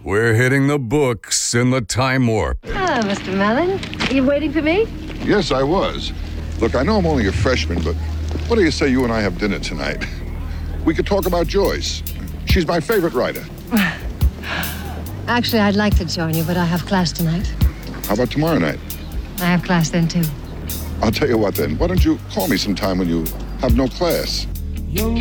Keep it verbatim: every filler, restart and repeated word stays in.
We're hitting the books in the time warp. Ah, Mister Mellon. Are you waiting for me? Yes, I was. Look, I know I'm only a freshman, but what do you say you and I have dinner tonight? We could talk about Joyce. She's my favorite writer. Actually, I'd like to join you, but I have class tonight. How about tomorrow night? I have class then, too. I'll tell you what then. Why don't you call me sometime when you have no class? Young